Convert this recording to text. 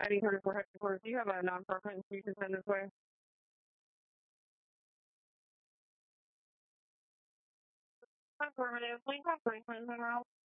ID 34 headquarters, do you have a non-preference you can send this way? Affirmative. Please have Franklin come out.